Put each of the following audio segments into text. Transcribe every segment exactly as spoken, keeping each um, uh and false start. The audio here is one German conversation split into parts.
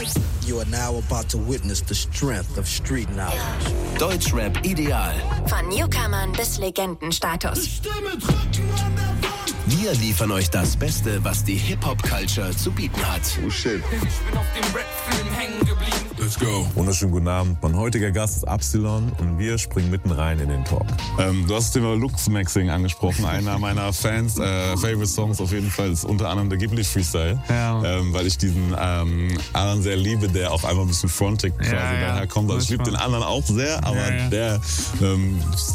You are now about to witness the strength of street knowledge. Deutschrap ideal. Von Newcomern bis Legendenstatus. Wir liefern euch das Beste, was die Hip-Hop-Culture zu bieten hat. Oh shit. Ich bin auf dem Rap-Film hängen geblieben. Let's go. Wunderschönen guten Abend. Mein heutiger Gast ist Absilon und wir springen mitten rein in den Talk. Ähm, du hast das Thema Luxmaxing angesprochen. Einer meiner Fans, äh, Favorite Songs auf jeden Fall ist unter anderem der Ghibli Freestyle. Ja. Ähm, weil ich diesen ähm, anderen sehr liebe, der auch einfach ein bisschen frontig quasi ja, ja. daherkommt. Also ich liebe den anderen auch sehr, aber ja, ja. der ähm,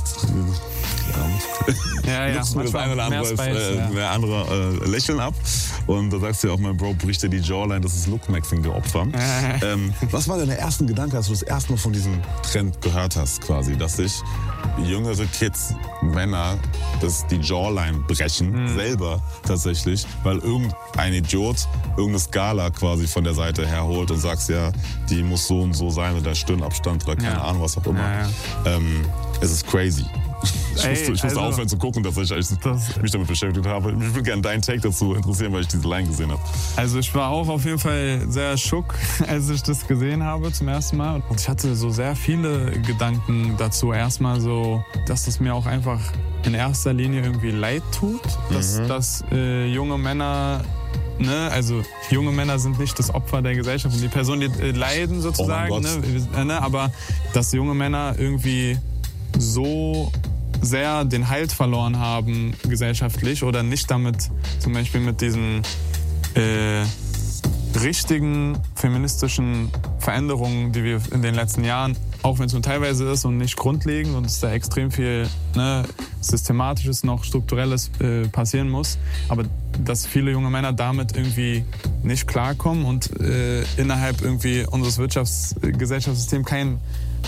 ja, ja. nutzt mir das eine oder andere, Spice, äh, ja. der andere äh, Lächeln ab. Und da sagst du ja auch, mein Bro bricht dir die Jawline, das ist Lookmaxing, der Opfer. ähm, was war deine ersten Gedanken, als du das erste Mal von diesem Trend gehört hast, quasi, dass sich jüngere Kids, Männer, das die Jawline brechen, mhm. selber tatsächlich, weil irgendein Idiot irgendeine Skala quasi von der Seite herholt und sagst, ja, die muss so und so sein oder Stirnabstand oder keine ja. Ahnung, was auch immer. Ja, ja. Ähm, es ist crazy. Ich Ey, musste, ich musste also, aufhören zu gucken, dass ich das, mich damit beschäftigt habe. Ich würde gerne deinen Take dazu interessieren, weil ich diese Line gesehen habe. Also ich war auch auf jeden Fall sehr schock, als ich das gesehen habe zum ersten Mal. Und ich hatte so sehr viele Gedanken dazu. Erstmal so, dass es mir auch einfach in erster Linie irgendwie leid tut, dass, mhm. dass äh, junge Männer... Ne, also junge Männer sind nicht das Opfer der Gesellschaft und die Personen, die äh, leiden sozusagen, oh ne, ne, aber dass junge Männer irgendwie so sehr den Halt verloren haben gesellschaftlich oder nicht damit, zum Beispiel mit diesen äh, richtigen feministischen Veränderungen, die wir in den letzten Jahren, auch wenn es nur teilweise ist und nicht grundlegend und es da extrem viel ne, Systematisches, noch Strukturelles äh, passieren muss, aber dass viele junge Männer damit irgendwie nicht klarkommen und äh, innerhalb irgendwie unseres Wirtschafts-, Gesellschaftssystems keinen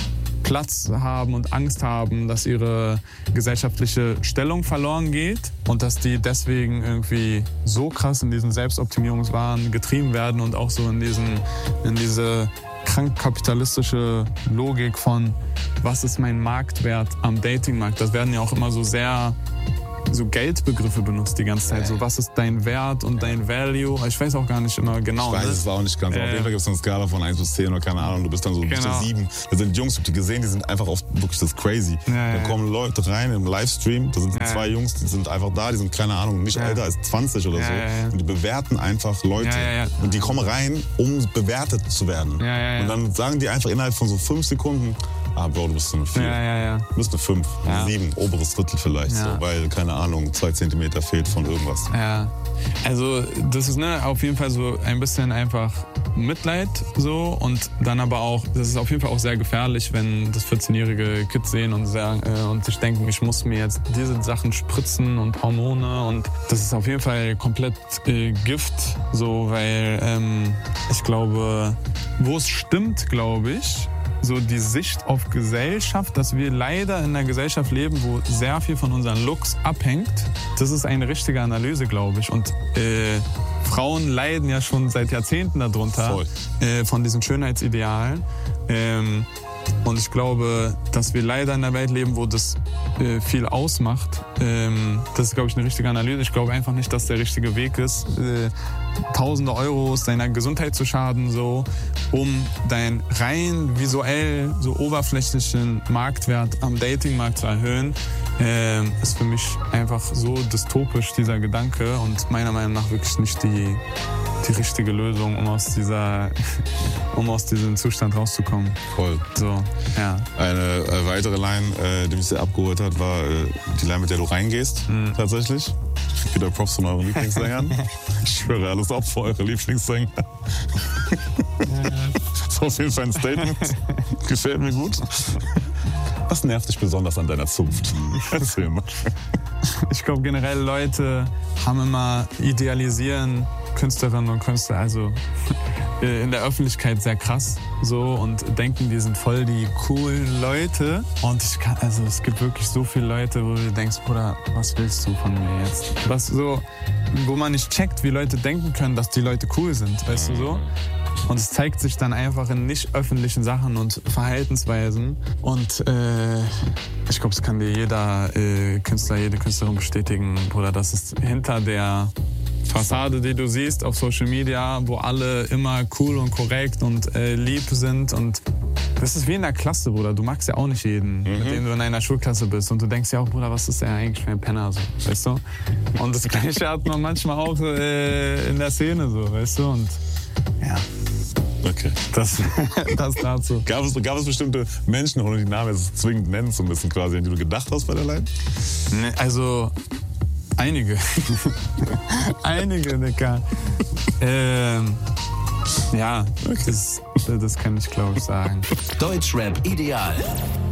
Platz haben und Angst haben, dass ihre gesellschaftliche Stellung verloren geht und dass die deswegen irgendwie so krass in diesen Selbstoptimierungswahn getrieben werden und auch so in, diesen, in diese krank kapitalistische Logik von, was ist mein Marktwert am Datingmarkt? Das werden ja auch immer so sehr so Geldbegriffe benutzt die ganze Zeit. So, was ist dein Wert und dein Value? Ich weiß auch gar nicht immer genau. Ich weiß ne? es auch nicht ganz. Äh, auf jeden Fall gibt es eine Skala von eins bis zehn oder keine Ahnung. Du bist dann so genau. sieben. Da sind Jungs, ich hab die gesehen, die sind einfach oft wirklich das crazy. Ja, da ja, kommen Leute rein im Livestream, da sind ja, zwei Jungs, die sind einfach da, die sind keine Ahnung, nicht ja. älter als zwanzig oder ja, so. Ja, ja. Und die bewerten einfach Leute. Ja, ja, ja. Und die kommen rein, um bewertet zu werden. Ja, ja, ja. Und dann sagen die einfach innerhalb von so fünf Sekunden, ah, Bro, du bist so eine vier. Ja, ja, ja. Du bist eine fünf, Ja. eine sieben, oberes Drittel vielleicht, Ja. so, weil, keine Ahnung, zwei Zentimeter fehlt von irgendwas. Ja, also das ist ne, auf jeden Fall so ein bisschen einfach Mitleid so und dann aber auch, das ist auf jeden Fall auch sehr gefährlich, wenn das vierzehnjährige Kids sehen und, sagen, äh, und sich denken, ich muss mir jetzt diese Sachen spritzen und Hormone und das ist auf jeden Fall komplett äh, Gift, so, weil ähm, ich glaube, wo es stimmt, glaube ich, so die Sicht auf Gesellschaft, dass wir leider in einer Gesellschaft leben, wo sehr viel von unseren Looks abhängt. Das ist eine richtige Analyse, glaube ich. Und äh, Frauen leiden ja schon seit Jahrzehnten darunter, äh, von diesen Schönheitsidealen. Ähm, und ich glaube, dass wir leider in einer Welt leben, wo das äh, viel ausmacht. Ähm, das ist, glaube ich, eine richtige Analyse. Ich glaube einfach nicht, dass der richtige Weg ist, äh, tausende Euros deiner Gesundheit zu schaden, so, um deinen rein visuell so oberflächlichen Marktwert am Datingmarkt zu erhöhen. Ähm, ist für mich einfach so dystopisch, dieser Gedanke, und meiner Meinung nach wirklich nicht die, die richtige Lösung, um aus dieser, um aus diesem Zustand rauszukommen. Voll. So, ja. Eine äh, weitere Line, äh, die mich sehr abgeholt hat, war äh, die Line, mit der du reingehst, mhm. tatsächlich. Ich krieg wieder Props von euren Lieblingssängern. Ich schwöre, alles ab für eure Lieblingssänger. Das ist auf jeden Fall ein Statement. Gefällt mir gut. Was nervt dich besonders an deiner Zunft? Erzähl mal. Ich glaube, generell Leute haben immer idealisieren Künstlerinnen und Künstler, also in der Öffentlichkeit sehr krass so, und denken, die sind voll die coolen Leute. Und ich kann, also es gibt wirklich so viele Leute, wo du denkst, Bruder, was willst du von mir jetzt? Was so, wo man nicht checkt, wie Leute denken können, dass die Leute cool sind, weißt du so? Und es zeigt sich dann einfach in nicht öffentlichen Sachen und Verhaltensweisen. Und äh, ich glaube, das kann dir jeder äh, Künstler, jede Künstlerin bestätigen, Bruder, dass es hinter der Fassade, die du siehst auf Social Media, wo alle immer cool und korrekt und äh, lieb sind. Und das ist wie in der Klasse, Bruder. Du magst ja auch nicht jeden, mhm. mit dem du in einer Schulklasse bist. Und du denkst ja auch, Bruder, was ist der eigentlich für ein Penner, so, weißt du? Und das Gleiche hat man manchmal auch äh, in der Szene, so, weißt du? Und ja. Okay. Das, das dazu. Gab es, gab es bestimmte Menschen, ohne die Namen jetzt zwingend nennen zu müssen, quasi, an die du gedacht hast bei der Line? Nee, also, einige. einige, Digga. Ähm, ja, okay. das, das kann ich, glaube ich, sagen. Deutschrap ideal.